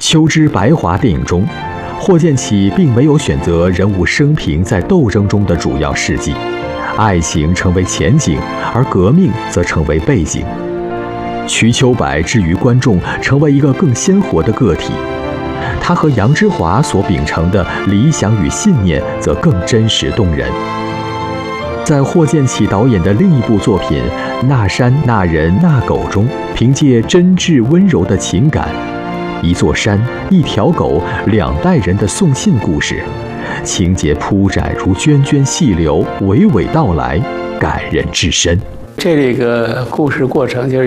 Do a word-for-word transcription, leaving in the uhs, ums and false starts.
秋之白华电影中，霍建起并没有选择人物生平在斗争中的主要事迹，爱情成为前景，而革命则成为背景。瞿秋白置于观众成为一个更鲜活的个体，他和杨之华所秉承的理想与信念则更真实动人。在霍建起导演的另一部作品《那山那人那狗》中，凭借真挚温柔的情感，一座山、一条狗、两代人的送信故事，情节铺展如涓涓细流，娓娓道来，感人至深。 这个故事过程就是